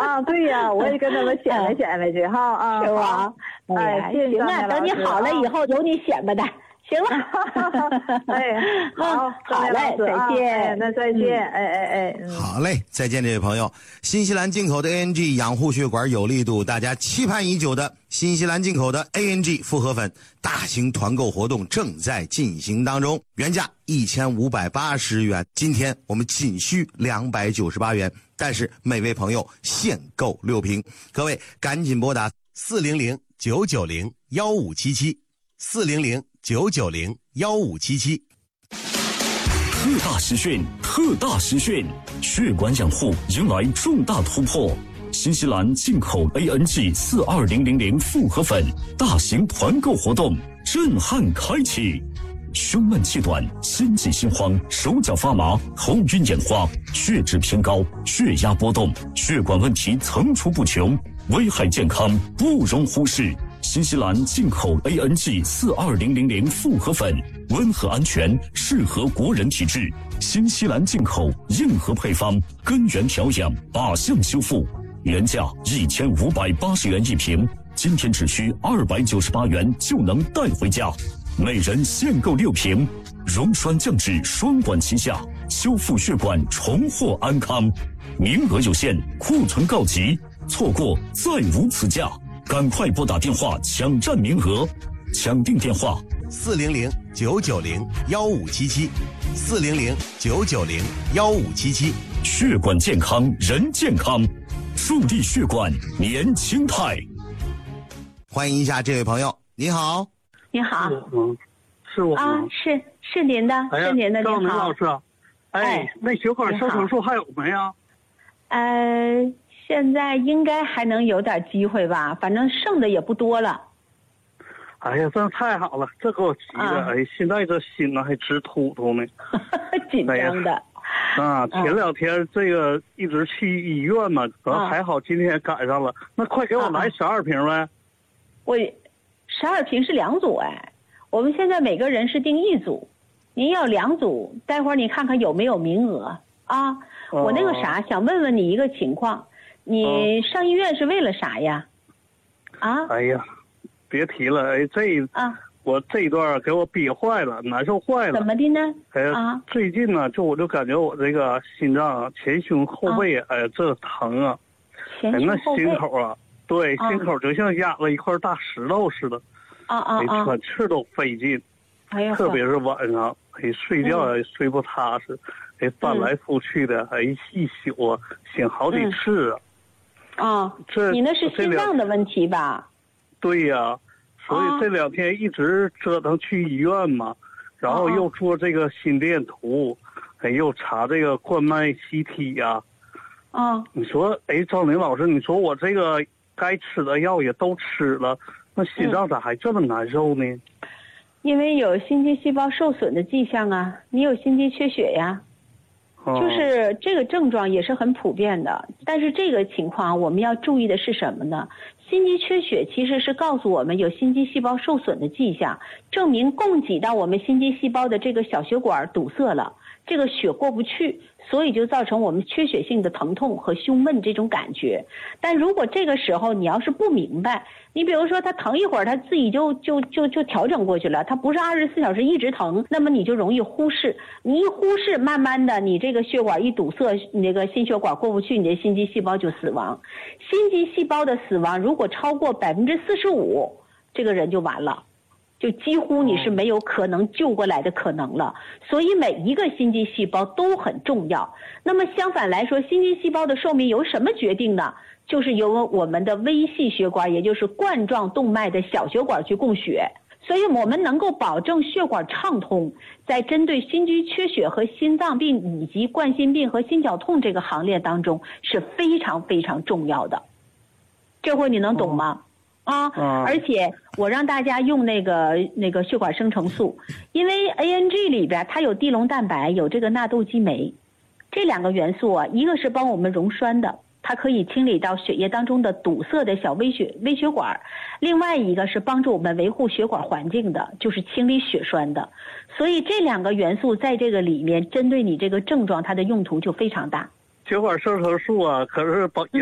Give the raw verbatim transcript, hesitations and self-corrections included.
啊，对呀，我也跟他们显摆显摆去哈啊， 是吧？ 哎， 行啊，等你好了以后有你显摆的。行了， 哎，好， 好嘞，再见， 那再见，哎哎哎，嗯， 好嘞，再见，这位朋友。新西兰进口的 A N G 养护血管有力度，大家期盼已久的新西兰进口的 A N G 复合粉大型团购活动正在进行当中，原价一千五百八十元，今天我们仅需两百九十八元，但是每位朋友限购六瓶，各位赶紧拨打四零零九九零幺五七七四零零九九零幺五七七。 特大实讯，特大实讯！血管养护迎来重大突破，新西兰进口 A N G 四二零零零复合粉大型团购活动震撼开启。胸闷气短、心悸心慌、手脚发麻、头晕眼花、血脂偏高、血压波动，血管问题层出不穷，危害健康不容忽视。新西兰进口 A N G 四二零零零复合粉，温和安全，适合国人体质。新西兰进口硬核配方，根源调养，靶向修复。原价一千五百八十元一瓶，今天只需二百九十八元就能带回家。每人限购六瓶，溶栓降脂双管齐下，修复血管，重获安康。名额有限，库存告急，错过再无此价。赶快拨打电话抢占名额，抢订电话四零零九九零幺五七七四零零九九零幺五七七。 血管健康，人健康，助力血管年轻态。 欢迎一下这位朋友，你好。 你好， 嗯，是我啊，是是您的， 哎、 是您的， 赵明您好， 老师啊，哎， 哎那血管收手术还有没有？ 呃，现在应该还能有点机会吧，反正剩的也不多了。 哎呀，真太好了，这给我急的，啊、哎，现在这心呢还直突突呢， 紧张的。 哎、啊，前两天这个一直去医院嘛，然后还好今天赶上了，啊、那快给我来十二瓶呗。 我十二瓶是两组哎，我们现在每个人是订一组，您要两组，待会儿你看看有没有名额啊？哦、我那个啥，想问问你一个情况，你上医院是为了啥呀？啊？ 哎呀，别提了，哎，这啊，我这一段给我憋坏了，难受坏了。 怎么的呢？ 哎呀，啊、最近呢，就我就感觉我这个心脏前胸后背，啊、哎，这疼啊， 前胸后背， 哎，那心口啊。对，心口就像压了一块大石头似的， 啊啊啊！ 喘气都费劲，哎呀，特别是晚上，哎，睡觉也睡不踏实，哎，翻来覆去的，哎，一宿啊，醒好几次啊。 啊，这你那是心脏的问题吧？ 对呀，所以这两天一直折腾去医院嘛，然后又做这个心电图，哎，又查这个冠脉 C T 呀。 啊， 你说，哎，赵玲老师，你说我这个。该吃的药也都吃了，那心脏咋还这么难受呢？ 嗯、因为有心肌细胞受损的迹象啊，你有心肌缺血呀，哦、就是这个症状也是很普遍的。但是这个情况我们要注意的是什么呢？心肌缺血其实是告诉我们有心肌细胞受损的迹象，证明供给到我们心肌细胞的这个小血管堵塞了，这个血过不去，所以就造成我们缺血性的疼痛和胸闷这种感觉。但如果这个时候你要是不明白，你比如说他疼一会儿他自己就就就就调整过去了，他不是二十四小时一直疼，那么你就容易忽视，你一忽视，慢慢的你这个血管一堵塞，你这个心血管过不去，你的心肌细胞就死亡。心肌细胞的死亡如果超过百分之四十五，这个人就完了。就几乎你是没有可能救过来的可能了，所以每一个心肌细胞都很重要。那么相反来说，心肌细胞的寿命由什么决定呢？就是由我们的微细血管，也就是冠状动脉的小血管去供血。所以我们能够保证血管畅通，在针对心肌缺血和心脏病以及冠心病和心绞痛这个行列当中是非常非常重要的。这会你能懂吗？啊，而且我让大家用那个那个血管生成素，因为 A N G 里边它有地龙蛋白，有这个纳豆激酶，这两个元素啊，一个是帮我们溶栓的，它可以清理到血液当中的堵塞的小微血微血管，另外一个是帮助我们维护血管环境的，就是清理血栓的。所以这两个元素在这个里面，针对你这个症状，它的用途就非常大。 血管生成素啊，可是保